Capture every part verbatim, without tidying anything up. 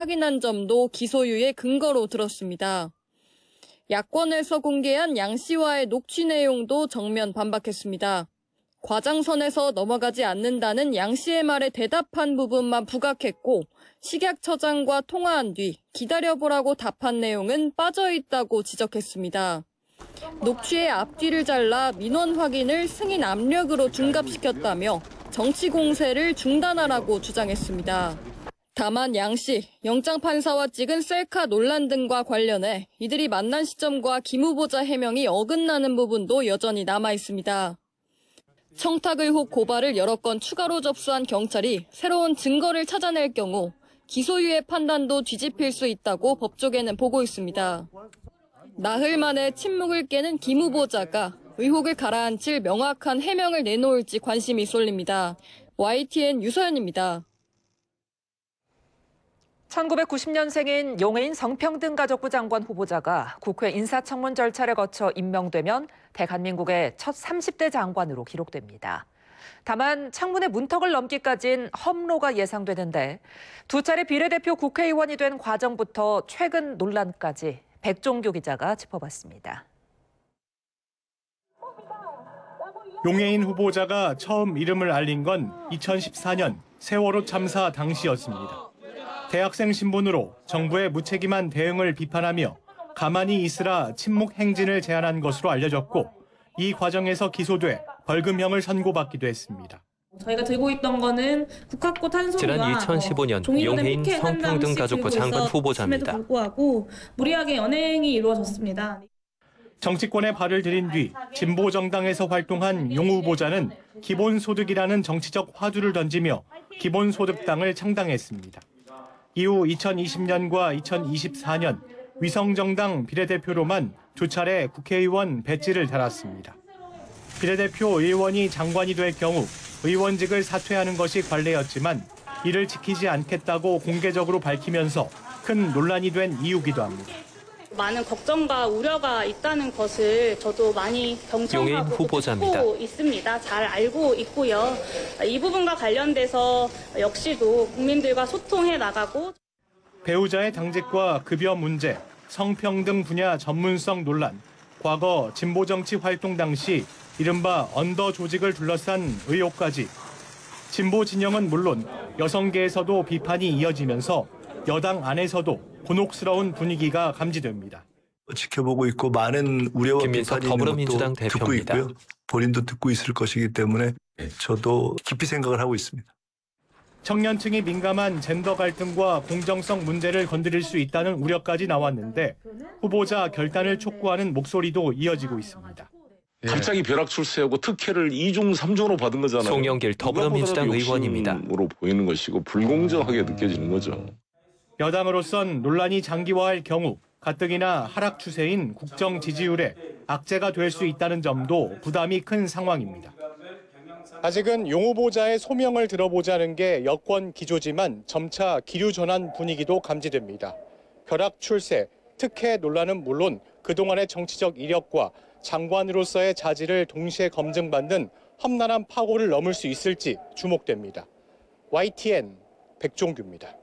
확인한 점도 기소유예 근거로 들었습니다. 야권에서 공개한 양 씨와의 녹취 내용도 정면 반박했습니다. 과장선에서 넘어가지 않는다는 양 씨의 말에 대답한 부분만 부각했고 식약처장과 통화한 뒤 기다려보라고 답한 내용은 빠져있다고 지적했습니다. 녹취의 앞뒤를 잘라 민원 확인을 승인 압력으로 둔갑시켰다며 정치 공세를 중단하라고 주장했습니다. 다만 양 씨, 영장판사와 찍은 셀카 논란 등과 관련해 이들이 만난 시점과 김 후보자 해명이 어긋나는 부분도 여전히 남아있습니다. 청탁 의혹 고발을 여러 건 추가로 접수한 경찰이 새로운 증거를 찾아낼 경우 기소유예 판단도 뒤집힐 수 있다고 법조계는 보고 있습니다. 나흘 만에 침묵을 깨는 김 후보자가 의혹을 가라앉힐 명확한 해명을 내놓을지 관심이 쏠립니다. 와이티엔 유서연입니다. 천구백구십 년생인 용해인 성평등가족부 장관 후보자가 국회 인사청문 절차를 거쳐 임명되면 대한민국의 첫 삼십 대 장관으로 기록됩니다. 다만 청문회 문턱을 넘기까진 험로가 예상되는데 두 차례 비례대표 국회의원이 된 과정부터 최근 논란까지 백종규 기자가 짚어봤습니다. 용해인 후보자가 처음 이름을 알린 건 이천십사 년 세월호 참사 당시였습니다. 대학생 신분으로 정부의 무책임한 대응을 비판하며 가만히 있으라 침묵 행진을 제안한 것으로 알려졌고 이 과정에서 기소돼 벌금형을 선고받기도 했습니다. 저희가 들고 있던 거는 국학고 탄소리와 지난 이천십오 년 용해인 성평등가족부 장관 후보자입니다. 불구하고 무리하게 연행이 이루어졌습니다. 정치권에 발을 들인 뒤 진보 정당에서 활동한 용 후보자는 기본소득이라는 정치적 화두를 던지며 기본소득당을 창당했습니다. 이후 이천이십 년과 이천이십사 년 위성정당 비례대표로만 두 차례 국회의원 배지를 달았습니다. 비례대표 의원이 장관이 될 경우 의원직을 사퇴하는 것이 관례였지만 이를 지키지 않겠다고 공개적으로 밝히면서 큰 논란이 된 이유기도 합니다. 많은 걱정과 우려가 있다는 것을 저도 많이 경청하고 듣고 있습니다. 잘 알고 있고요. 이 부분과 관련돼서 역시도 국민들과 소통해 나가고 배우자의 당직과 급여 문제, 성평등 분야 전문성 논란, 과거 진보정치 활동 당시 이른바 언더 조직을 둘러싼 의혹까지 진보 진영은 물론 여성계에서도 비판이 이어지면서 여당 안에서도 곤혹스러운 분위기가 감지됩니다. 지켜보고 있고 많은 우려와 김민석 더불어민주당 대표입니다. 듣고 있고요. 본인도 듣고 있을 것이기 때문에 저도 깊이 생각을 하고 있습니다. 청년층이 민감한 젠더 갈등과 공정성 문제를 건드릴 수 있다는 우려까지 나왔는데 후보자 결단을 촉구하는 목소리도 이어지고 있습니다. 갑자기 벼락 출세하고 특혜를 이중 삼중으로 받은 거잖아요. 송영길 더불어민주당 의원입니다. 으로 보이는 것이고 불공정하게 느껴지는 거죠. 여당으로선 논란이 장기화할 경우 가뜩이나 하락 추세인 국정 지지율에 악재가 될 수 있다는 점도 부담이 큰 상황입니다. 아직은 용 후보자의 소명을 들어보자는 게 여권 기조지만 점차 기류 전환 분위기도 감지됩니다. 벼락 출세, 특혜 논란은 물론 그동안의 정치적 이력과 장관으로서의 자질을 동시에 검증받는 험난한 파고를 넘을 수 있을지 주목됩니다. 와이티엔 백종규입니다.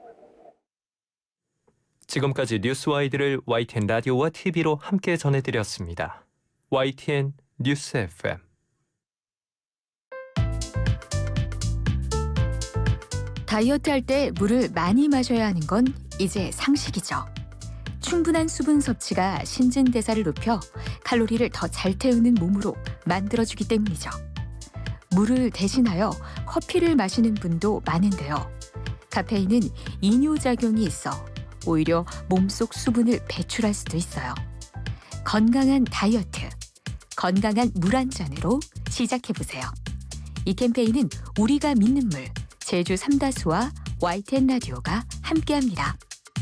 지금까지 뉴스와이드를 와이티엔 라디오와 티비로 함께 전해드렸습니다. 와이티엔 뉴스 에프엠. 다이어트 할 때 물을 많이 마셔야 하는 건 이제 상식이죠. 충분한 수분 섭취가 신진대사를 높여 칼로리를 더 잘 태우는 몸으로 만들어주기 때문이죠. 물을 대신하여 커피를 마시는 분도 많은데요. 카페인은 이뇨작용이 있어 오히려 몸속 수분을 배출할 수도 있어요. 건강한 다이어트, 건강한 물 한 잔으로 시작해보세요. 이 캠페인은 우리가 믿는 물, 제주 삼다수와 와이티엔 라디오가 함께합니다.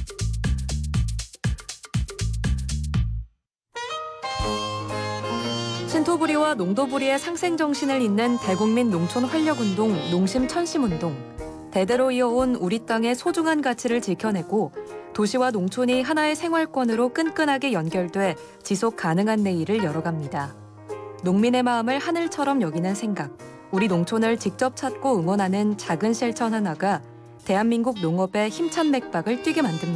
신토부리와 농도부리의 상생정신을 잇는 대국민 농촌 활력운동, 농심천심운동. 대대로 이어온 우리 땅의 소중한 가치를 지켜내고 도시와 농촌이 하나의 생활권으로 끈끈하게 연결돼 지속 가능한 내일을 열어갑니다. 농민의 마음을 하늘처럼 여기는 생각, 우리 농촌을 직접 찾고 응원하는 작은 실천 하나가 대한민국 농업의 힘찬 맥박을 뛰게 만듭니다.